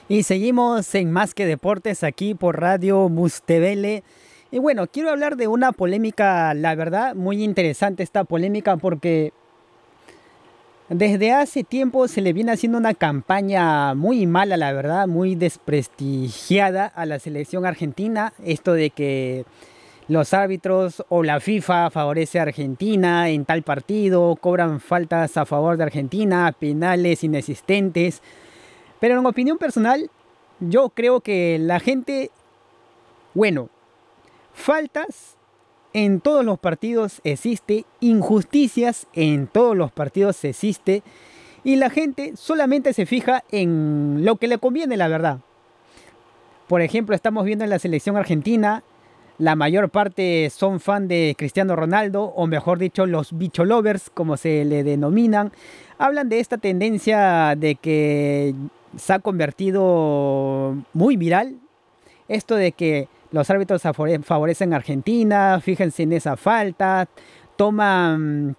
Y seguimos en Más que Deportes aquí por Radio Mustevele. Y bueno, quiero hablar de una polémica, la verdad, muy interesante esta polémica porque desde hace tiempo se le viene haciendo una campaña muy mala, la verdad, muy desprestigiada a la selección argentina. Esto de que los árbitros o la FIFA favorece a Argentina en tal partido, cobran faltas a favor de Argentina, penales inexistentes. Pero en opinión personal, yo creo que la gente, bueno, faltas en todos los partidos existe, injusticias en todos los partidos existe, y la gente solamente se fija en lo que le conviene, la verdad. Por ejemplo, estamos viendo en la selección argentina, la mayor parte son fan de Cristiano Ronaldo, o mejor dicho, los bicholovers, como se le denominan. Hablan de esta tendencia de que se ha convertido muy viral. Esto de que los árbitros favorecen a Argentina, fíjense en esa falta, toman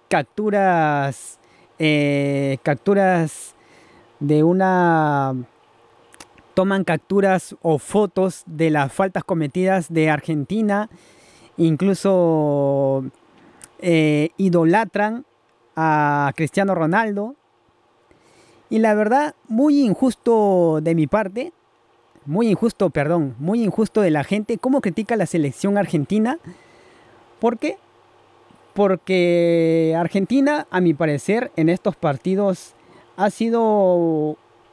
capturas de una toman capturas o fotos de las faltas cometidas de Argentina, incluso idolatran a Cristiano Ronaldo. Y la verdad, muy injusto de mi parte, muy injusto, perdón, muy injusto de la gente, cómo critica la selección argentina. ¿Por qué? Porque Argentina, a mi parecer, en estos partidos ha sido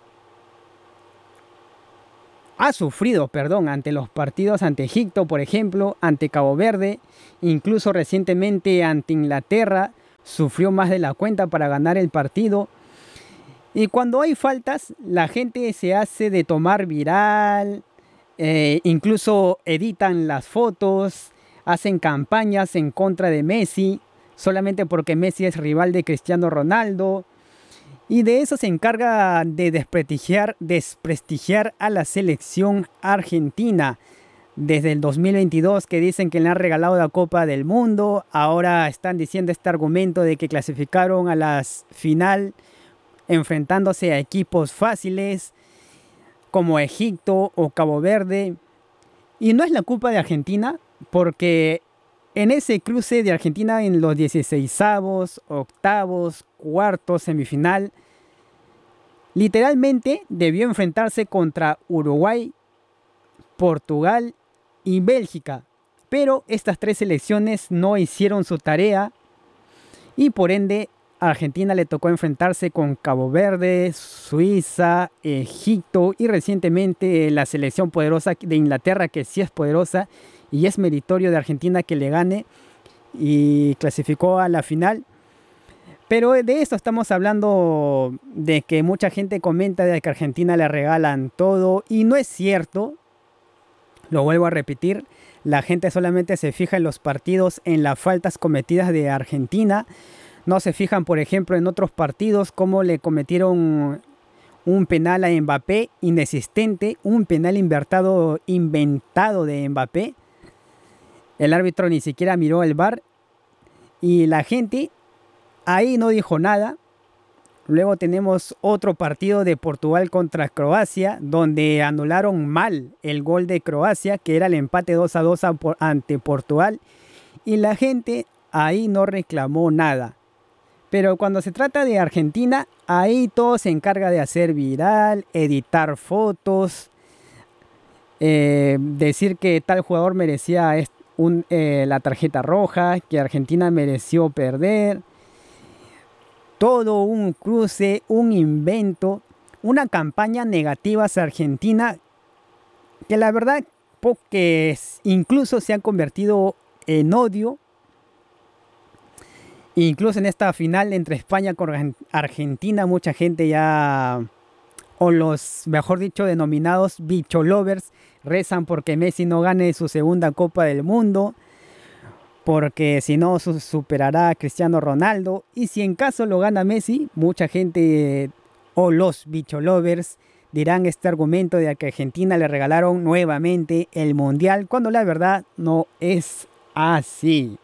ha sufrido, perdón, ante los partidos ante Egipto, por ejemplo, ante Cabo Verde, incluso recientemente ante Inglaterra, sufrió más de la cuenta para ganar el partido. Y cuando hay faltas, la gente se hace de tomar viral, incluso editan las fotos, hacen campañas en contra de Messi, solamente porque Messi es rival de Cristiano Ronaldo. Y de eso se encarga de desprestigiar a la selección argentina. Desde el 2022 que dicen que le han regalado la Copa del Mundo, ahora están diciendo este argumento de que clasificaron a la final enfrentándose a equipos fáciles como Egipto o Cabo Verde. Y no es la culpa de Argentina, porque en ese cruce de Argentina en los 16avos, octavos, cuartos, semifinal, literalmente debió enfrentarse contra Uruguay, Portugal y Bélgica. Pero estas tres selecciones no hicieron su tarea y por ende a Argentina le tocó enfrentarse con Cabo Verde, Suiza, Egipto y recientemente la selección poderosa de Inglaterra, que sí es poderosa y es meritorio de Argentina que le gane y clasificó a la final. Pero de esto estamos hablando, de que mucha gente comenta de que a Argentina le regalan todo y no es cierto. Lo vuelvo a repetir, la gente solamente se fija en los partidos, en las faltas cometidas de Argentina. No se fijan, por ejemplo, en otros partidos como le cometieron un penal a Mbappé inexistente, un penal inventado de Mbappé. El árbitro ni siquiera miró el VAR y la gente ahí no dijo nada. Luego tenemos otro partido de Portugal contra Croacia, donde anularon mal el gol de Croacia, que era el empate 2-2 ante Portugal. Y la gente ahí no reclamó nada. Pero cuando se trata de Argentina, ahí todo se encarga de hacer viral, editar fotos, decir que tal jugador merecía la tarjeta roja, que Argentina mereció perder. Todo un cruce, un invento, una campaña negativa hacia Argentina que la verdad que incluso se han convertido en odio. Incluso en esta final entre España con Argentina, mucha gente ya, o los, mejor dicho, denominados bicholovers, rezan porque Messi no gane su segunda Copa del Mundo, porque si no superará a Cristiano Ronaldo. Y si en caso lo gana Messi, mucha gente o los bicholovers dirán este argumento de que a Argentina le regalaron nuevamente el Mundial, cuando la verdad no es así.